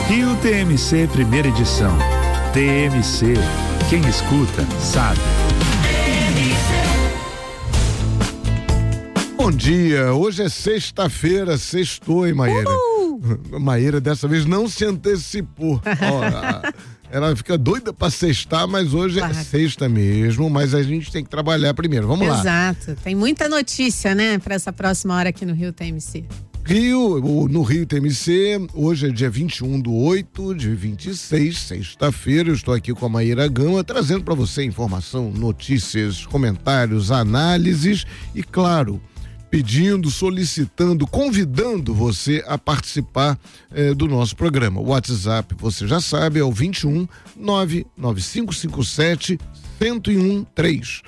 Rio TMC, primeira edição. TMC, quem escuta, sabe. Bom dia, hoje é sexta-feira, sextou, hein, Maíra? Maíra dessa vez não se antecipou. Ó, ela fica doida pra sextar, mas hoje é sexta mesmo, mas a gente tem que trabalhar primeiro. Vamos lá. Exato, tem muita notícia, né, pra essa próxima hora aqui no Rio TMC. No Rio TMC, hoje é dia 21/8 de 26, sexta-feira. Eu estou aqui com a Maíra Gama, trazendo para você informação, notícias, comentários, análises e, claro, pedindo, solicitando, convidando você a participar do nosso programa. O WhatsApp, você já sabe, é o 21 99557 1013.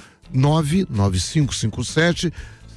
99557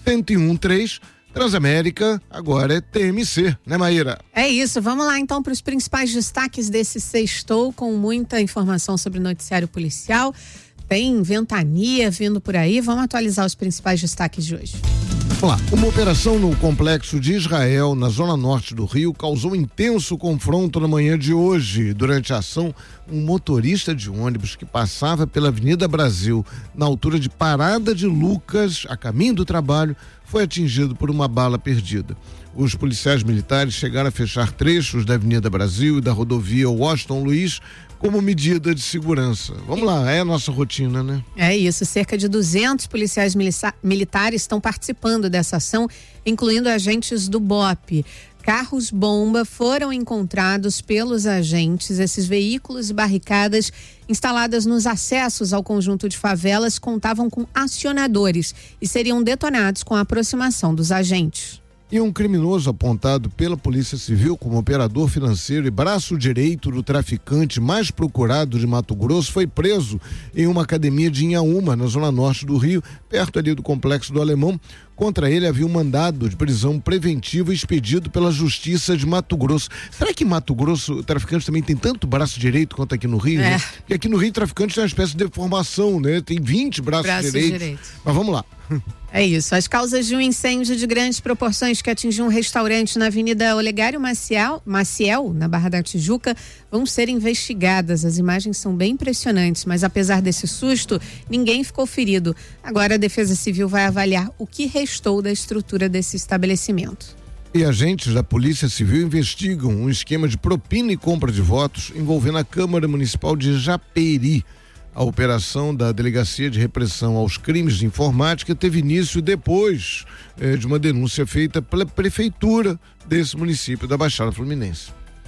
1013. Transamérica, agora é TMC, né, Maíra? É isso, vamos lá então para os principais destaques desse sextou, com muita informação sobre o noticiário policial. Tem ventania vindo por aí, vamos atualizar os principais destaques de hoje. Vamos lá. Uma operação no complexo de Israel, na zona norte do Rio, causou intenso confronto na manhã de hoje. Durante a ação, um motorista de ônibus que passava pela Avenida Brasil, na altura de Parada de Lucas, a caminho do trabalho, foi atingido por uma bala perdida. Os policiais militares chegaram a fechar trechos da Avenida Brasil e da rodovia Washington Luiz como medida de segurança. Vamos lá, é a nossa rotina, né? É isso, cerca de 200 policiais militares estão participando dessa ação, incluindo agentes do BOP. Carros-bomba foram encontrados pelos agentes. Esses veículos e barricadas instaladas nos acessos ao conjunto de favelas contavam com acionadores e seriam detonados com a aproximação dos agentes. E um criminoso apontado pela Polícia Civil como operador financeiro e braço direito do traficante mais procurado de Mato Grosso foi preso em uma academia de Inhaúma, na zona norte do Rio, perto ali do Complexo do Alemão. Contra ele havia um mandado de prisão preventiva expedido pela Justiça de Mato Grosso. Será que em Mato Grosso o traficante também tem tanto braço direito quanto aqui no Rio? Né? Porque aqui no Rio o traficante tem uma espécie de deformação, né? Tem 20 braços direitos. Mas vamos lá. É isso, as causas de um incêndio de grandes proporções que atingiu um restaurante na Avenida Olegário Maciel, na Barra da Tijuca, vão ser investigadas. As imagens são bem impressionantes, mas apesar desse susto, ninguém ficou ferido. Agora a Defesa Civil vai avaliar o que restou da estrutura desse estabelecimento. E agentes da Polícia Civil investigam um esquema de propina e compra de votos envolvendo a Câmara Municipal de Japeri. A operação da Delegacia de Repressão aos Crimes de Informática teve início depois de uma denúncia feita pela Prefeitura desse município da Baixada Fluminense.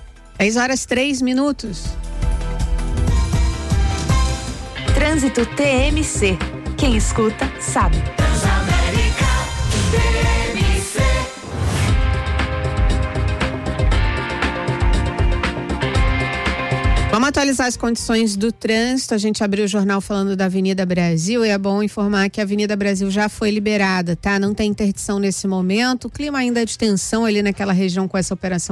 10h03. Trânsito TMC. Quem escuta, sabe. Transamérica TMC. Vamos atualizar as condições do trânsito. A gente abriu o jornal falando da Avenida Brasil e é bom informar que a Avenida Brasil já foi liberada, tá? Não tem interdição nesse momento. O clima ainda é de tensão ali naquela região com essa operação